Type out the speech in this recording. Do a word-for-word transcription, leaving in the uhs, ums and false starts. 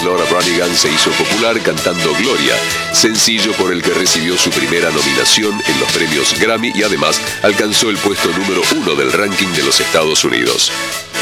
Laura Branigan se hizo popular cantando Gloria, sencillo por el que recibió su primera nominación en los premios Grammy y además alcanzó el puesto número uno del ranking de los Estados Unidos.